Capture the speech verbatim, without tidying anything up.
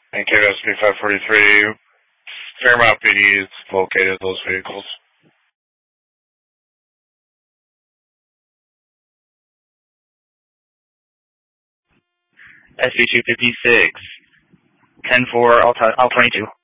And K S P five forty-three, Fairmount P D is located those vehicles. S C two fifty-six, ten four, I'll, t- I'll twenty-two.